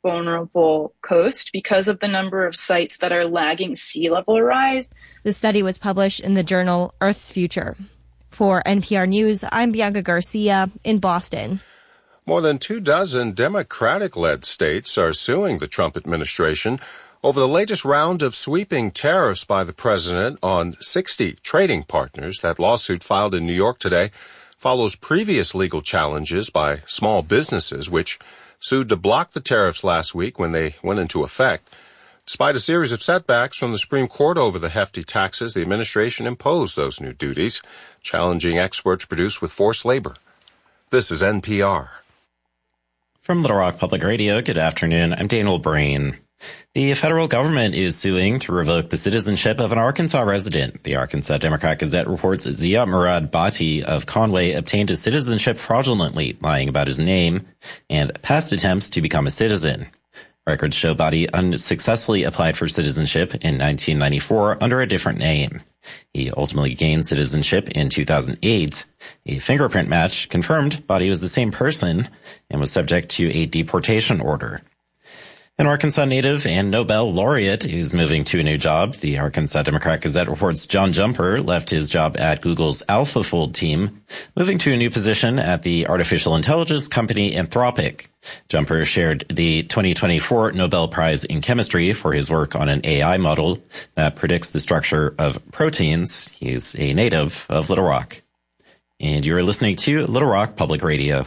vulnerable coast because of the number of sites that are lagging sea level rise. The study was published in the journal Earth's Future. For NPR News, I'm Bianca Garcia in Boston. More than 24 Democratic-led states are suing the Trump administration over the latest round of sweeping tariffs by the president on 60 trading partners. That lawsuit filed in New York today follows previous legal challenges by small businesses, which sued to block the tariffs last week when they went into effect. Despite a series of setbacks from the Supreme Court over the hefty taxes, the administration imposed those new duties, challenging exports produced with forced labor. This is NPR. From Little Rock Public Radio, good afternoon. I'm Daniel Brain. The federal government is suing to revoke the citizenship of an Arkansas resident. The Arkansas Democrat-Gazette reports Ziad Murad Bhatti of Conway obtained his citizenship fraudulently, lying about his name and past attempts to become a citizen. Records show Bhatti unsuccessfully applied for citizenship in 1994 under a different name. He ultimately gained citizenship in 2008. A fingerprint match confirmed Bhatti was the same person and was subject to a deportation order. An Arkansas native and Nobel laureate is moving to a new job. The Arkansas Democrat-Gazette reports John Jumper left his job at Google's AlphaFold team, moving to a new position at the artificial intelligence company Anthropic. Jumper shared the 2024 Nobel Prize in Chemistry for his work on an AI model that predicts the structure of proteins. He's a native of Little Rock. And you're listening to Little Rock Public Radio.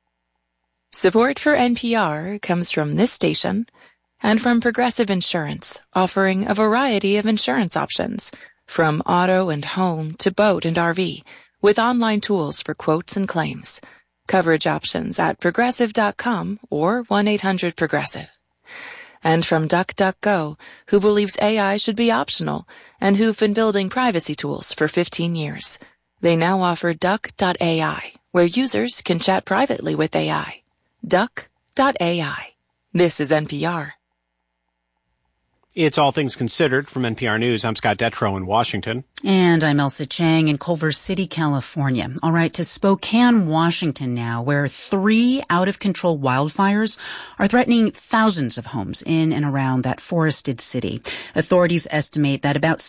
Support for NPR comes from this station and from Progressive Insurance, offering a variety of insurance options, from auto and home to boat and RV, with online tools for quotes and claims. Coverage options at Progressive.com or 1-800-PROGRESSIVE. And from DuckDuckGo, who believes AI should be optional and who've been building privacy tools for 15 years. They now offer Duck.ai, where users can chat privately with AI. Duck.ai. This is NPR. It's All Things Considered from NPR News. I'm Scott Detrow in Washington. And I'm Elsa Chang in Culver City, California. All right, to Spokane, Washington now, where 3 out-of-control wildfires are threatening thousands of homes in and around that forested city. Authorities estimate that about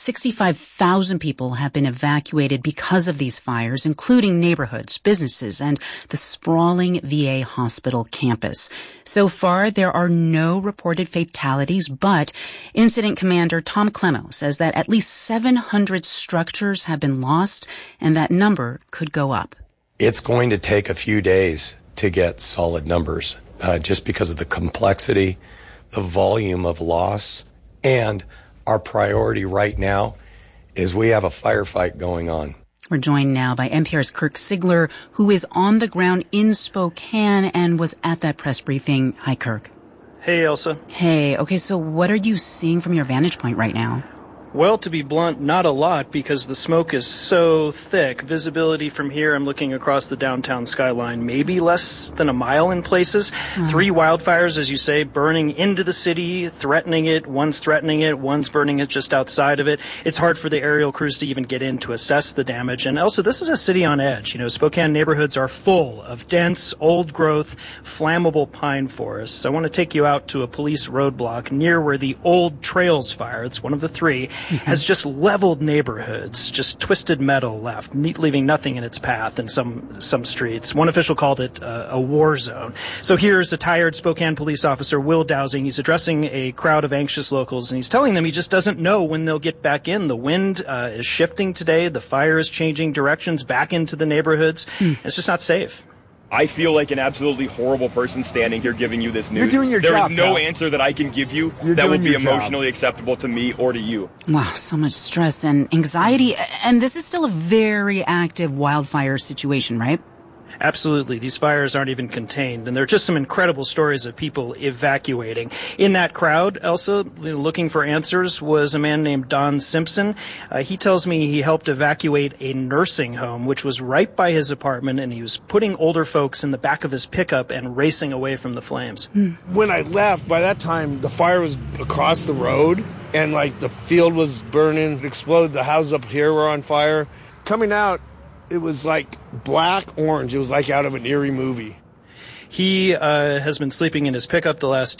65,000 people have been evacuated because of these fires, including neighborhoods, businesses, and the sprawling VA hospital campus. So far, there are no reported fatalities, but Incident Commander Tom Clemo says that at least 700 structures have been lost, and that number could go up. It's going to take a few days to get solid numbers, just because of the complexity, the volume of loss, and our priority right now is we have a firefight going on. We're joined now by NPR's Kirk Sigler, who is on the ground in Spokane and was at that press briefing. Hi, Kirk. Hey, Elsa. Hey, okay, so what are you seeing from your vantage point right now? Well, to be blunt, not a lot, because the smoke is so thick. Visibility from here, I'm looking across the downtown skyline, maybe less than a mile in places. 3 wildfires, as you say, burning into the city, threatening it. One's threatening it, one's burning it just outside of it. It's hard for the aerial crews to even get in to assess the damage. And also, this is a city on edge. You know, Spokane neighborhoods are full of dense, old-growth, flammable pine forests. I want to take you out to a police roadblock near where the Old Trails fire, it's one of the 3, has just leveled neighborhoods, just twisted metal left, leaving nothing in its path in some streets. One official called it a war zone. So here's a tired Spokane police officer, Will Dowsing. He's addressing a crowd of anxious locals, and he's telling them he just doesn't know when they'll get back in. The wind is shifting today. The fire is changing directions back into the neighborhoods. It's just not safe. I feel like an absolutely horrible person standing here giving you this news. You're doing your job. There is no answer that I can give you that would be emotionally acceptable to me or to you. Wow, so much stress and anxiety. And this is still a very active wildfire situation, right? Absolutely. These fires aren't even contained, and there are just some incredible stories of people evacuating. In that crowd, Elsa, looking for answers, was a man named Don Simpson. He tells me he helped evacuate a nursing home, which was right by his apartment, and he was putting older folks in the back of his pickup and racing away from the flames. When I left, by that time, the fire was across the road, and the field was burning. It exploded. The houses up here were on fire. Coming out, it was like black orange. It was like out of an eerie movie. He has been sleeping in his pickup the last